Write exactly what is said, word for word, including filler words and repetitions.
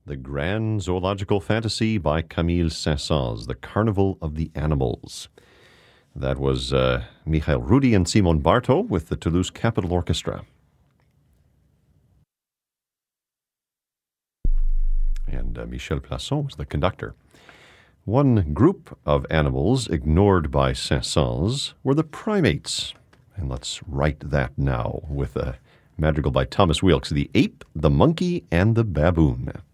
The Grand Zoological Fantasy by Camille Saint-Saëns, The Carnival of the Animals. That was uh, Michael Rudi and Simon Barto with the Toulouse Capitol Orchestra. And uh, Michel Plasson was the conductor. One group of animals ignored by Saint-Saëns were the primates. And let's write that now with a madrigal by Thomas Weelkes, The Ape, the Monkey, and the Baboon.